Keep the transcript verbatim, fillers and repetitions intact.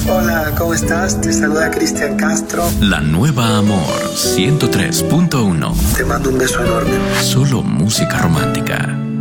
Hola, ¿cómo estás? Te saluda Cristian Castro. La Nueva Amor ciento tres punto uno. Te mando un beso enorme. Solo música romántica.